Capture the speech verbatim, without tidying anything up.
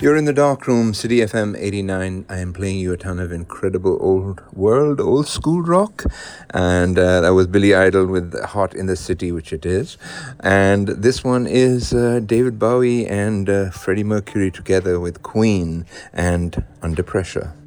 You're in the dark room, City F M eighty-nine. I am playing you a ton of incredible old world, old school rock. And uh, that was Billy Idol with Hot in the City, which it is. And this one is uh, David Bowie and uh, Freddie Mercury together with Queen and Under Pressure.